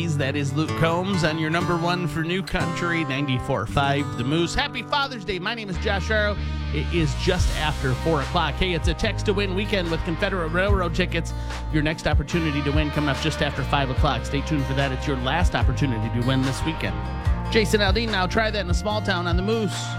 That is Luke Combs on your number one for New Country 94.5 The Moose. Happy Father's Day. My name is Josh Arrow. It is just after 4 o'clock. Hey, it's a text to win weekend with Confederate Railroad tickets. Your next opportunity to win coming up just after 5 o'clock. Stay tuned for that. It's your last opportunity to win this weekend. Jason Aldean now. Try that in a small town on The Moose.